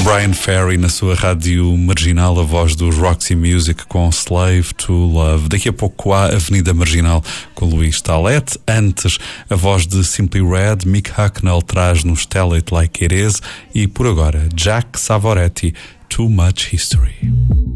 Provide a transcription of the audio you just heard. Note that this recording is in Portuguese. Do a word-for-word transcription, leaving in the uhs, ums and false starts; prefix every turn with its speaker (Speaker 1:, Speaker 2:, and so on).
Speaker 1: Brian Ferry na sua rádio marginal, a voz do Roxy Music com Slave to Love. Daqui a pouco há Avenida Marginal com Luís Talete. Antes, a voz de Simply Red, Mick Hucknall traz-nos Tell It Like It Is. E por agora, Jack Savoretti, Too Much History.